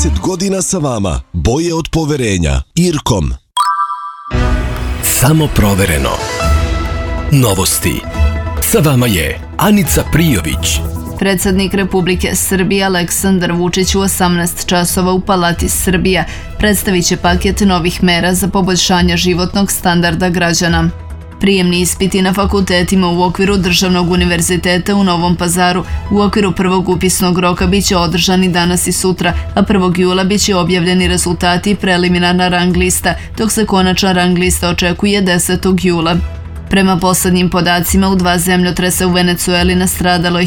30 godina sa vama. Boje od poverenja. Irkom. Samo provereno. Novosti. Sa vama je Anica Prijović. Predsjednik Republike Srbije Aleksandar Vučić u 18 časova u Palati Srbija predstavit će paket novih mera za poboljšanje životnog standarda građana. Prijemni ispiti na fakultetima u okviru Državnog univerziteta u Novom Pazaru u okviru prvog upisnog roka biće održani danas i sutra, a 1. jula biće objavljeni rezultati i preliminarna rang lista, dok se konačna rang lista očekuje 10. jula. Prema poslednjim podacima, u 2 zemljotresa u Venecueli nastradalo je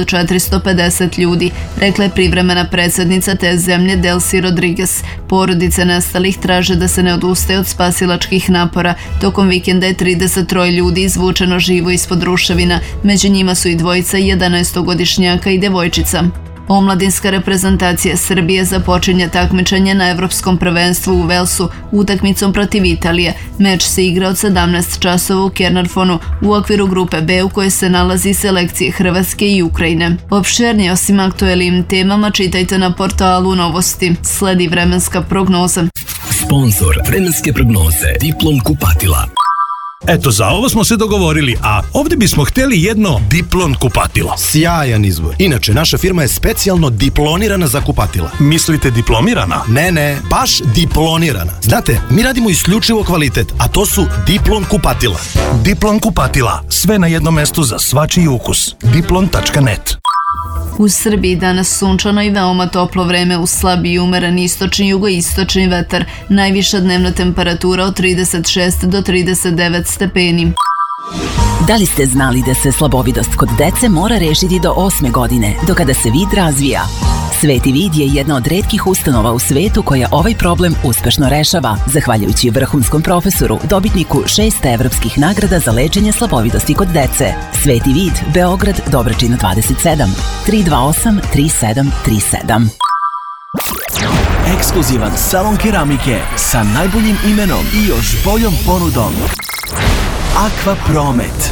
1450 ljudi, rekla je privremena predsjednica te zemlje Delcy Rodriguez. Porodice nestalih traže da se ne odustaje od spasilačkih napora. Tokom vikenda je 33 ljudi izvučeno živo ispod ruševina, među njima su i dvojica 11-godišnjaka i devojčica. Omladinska reprezentacija Srbije započinje takmičenje na Evropskom prvenstvu u Velsu utakmicom protiv Italije. Meč se igra od 17 časova u Caernarfonu u okviru grupe B u kojoj se nalazi selekcije Hrvatske i Ukrajine. Opširnije osim aktuelnim temama čitajte na portalu Novosti. Sledi vremenska prognoza. Sponzor vremenske prognoze Diplom kupatila. Eto, za ovo smo se dogovorili, a ovdje bismo htjeli jedno Diplon kupatilo. Sjajan izbor. Inače, naša firma je specijalno diplonirana za kupatila. Mislite diplomirana? Ne, baš diplonirana. Znate, mi radimo isključivo kvalitet, a to su Diplon kupatila. Diplon kupatila. Sve na jednom mestu za svačiji ukus. Diplon.net. U Srbiji danas sunčano i veoma toplo vreme uz slab i umeren istočni i jugoistočni vetar. Najviša dnevna temperatura od 36 do 39 stepeni. Da li ste znali da se slabovidost kod dece mora rešiti do 8. godine, do kada se vid razvija? Sveti vid je jedna od retkih ustanova u svetu koja ovaj problem uspešno rešava, zahvaljujući vrhunskom profesoru, dobitniku 6 evropskih nagrada za lečenje slabovidosti kod dece. Sveti vid, Beograd, Dobračina 27, 328 3737. Ekskluzivan salon keramike sa najboljim imenom i još boljom ponudom. Aqua Promet.